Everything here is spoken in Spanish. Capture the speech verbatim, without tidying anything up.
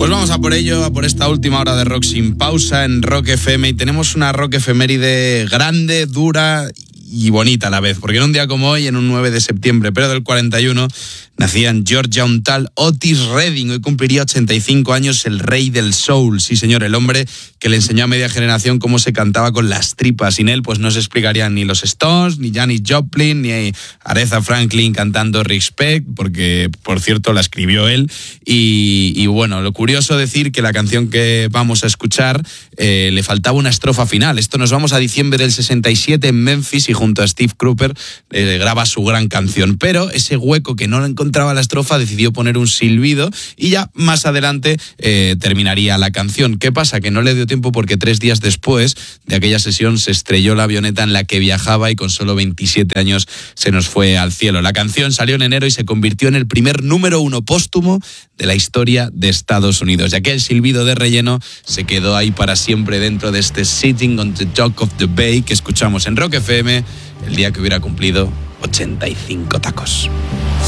Pues vamos a por ello, a por esta última hora de Rock sin pausa en Rock F M, y tenemos una rock efeméride grande, dura y bonita a la vez, porque en un día como hoy, en un nueve de septiembre, pero del cuarenta y uno, nacía en Georgia un tal Otis Redding. Hoy cumpliría ochenta y cinco años, el rey del soul. Sí, señor, el hombre que le enseñó a media generación cómo se cantaba con las tripas. Sin él, pues no se explicarían ni los Stones, ni Janis Joplin, ni Aretha Franklin cantando Respect, porque, por cierto, la escribió él. Y, y bueno, lo curioso decir que la canción que vamos a escuchar eh, le faltaba una estrofa final. Esto nos vamos a diciembre del sesenta y siete en Memphis, y junto a Steve Cropper eh, graba su gran canción. Pero ese hueco que no lo encontraba la estrofa, decidió poner un silbido y ya más adelante eh, terminaría la canción. ¿Qué pasa? Que no le dio tiempo porque tres días después de aquella sesión se estrelló la avioneta en la que viajaba y con solo veintisiete años se nos fue al cielo. La canción salió en enero y se convirtió en el primer número uno póstumo de la historia de Estados Unidos. Y aquel silbido de relleno se quedó ahí para siempre dentro de este Sitting on the Dock of the Bay que escuchamos en Rock F M el día que hubiera cumplido ochenta y cinco tacos.